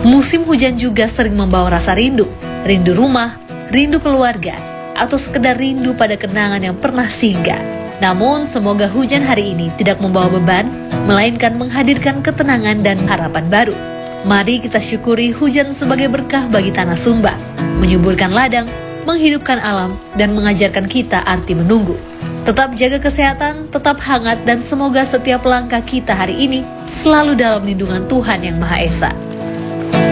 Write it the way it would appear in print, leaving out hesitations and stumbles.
Musim hujan juga sering membawa rasa rindu rumah, rindu keluarga, atau sekedar rindu pada kenangan yang pernah singgah. Namun semoga hujan hari ini tidak membawa beban, melainkan menghadirkan ketenangan dan harapan baru. Mari kita syukuri hujan sebagai berkah bagi tanah Sumba, menyuburkan ladang, menghidupkan alam, dan mengajarkan kita arti menunggu. Tetap jaga kesehatan, tetap hangat, dan semoga setiap langkah kita hari ini selalu dalam lindungan Tuhan Yang Maha Esa.